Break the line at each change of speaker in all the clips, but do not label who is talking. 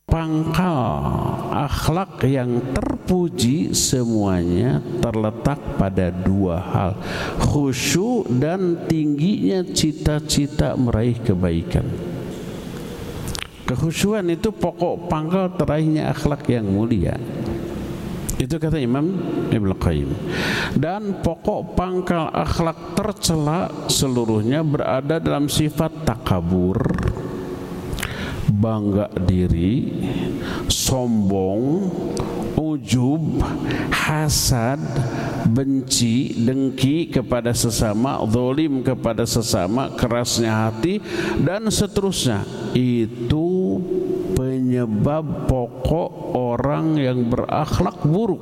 pangkal akhlak yang terpuji semuanya terletak pada dua hal, khusyuk dan tingginya cita-cita meraih kebaikan. Kekhusyuan itu pokok pangkal terakhirnya akhlak yang mulia. Itu kata Imam Ibnu Qayyim. Dan pokok pangkal akhlak tercela seluruhnya berada dalam sifat takabur, bangga diri, sombong, ujub, hasad, benci, dengki kepada sesama, zalim kepada sesama, kerasnya hati, dan seterusnya. Itu penyebab pokok orang yang berakhlak buruk.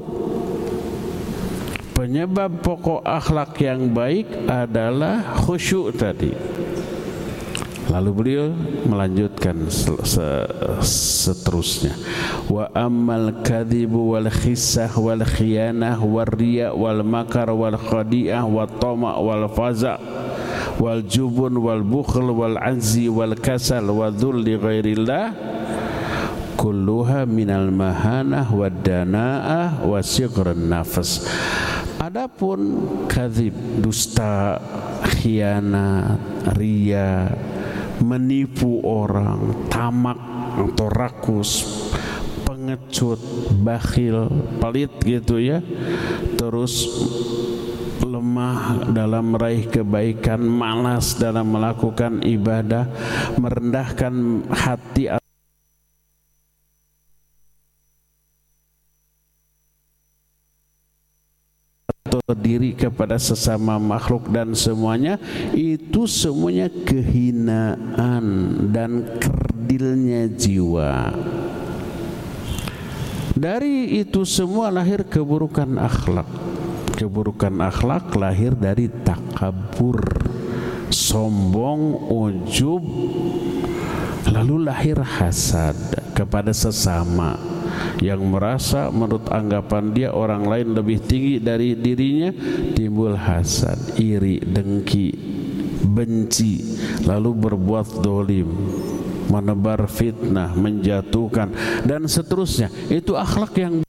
Penyebab pokok akhlak yang baik adalah khusyuk tadi. Lalu beliau melanjutkan seterusnya. Wa ammal kadhibu wal khisah wal khiyanah wal riya wal makar wal khadi'ah wal tama' wal faza' wal jubun wal bukhl wal azzi wal kasal wa dhulli ghairillah kulluha minal mahanah wad dana'ah wa sighran nafas. Adapun kadzib, dusta, khianat, riya, menipu orang, tamak atau rakus, pengecut, bakhil, pelit gitu ya, terus lemah dalam meraih kebaikan, malas dalam melakukan ibadah, merendahkan hati atau diri kepada sesama makhluk dan semuanya, itu semuanya kehinaan dan kerdilnya jiwa. Dari itu semua lahir keburukan akhlak. Keburukan akhlak lahir dari takabur, sombong, ujub, lalu lahir hasad kepada sesama, yang merasa menurut anggapan dia orang lain lebih tinggi dari dirinya, timbul hasad, iri, dengki, benci, lalu berbuat dolim, menebar fitnah, menjatuhkan, dan seterusnya. Itu akhlak yang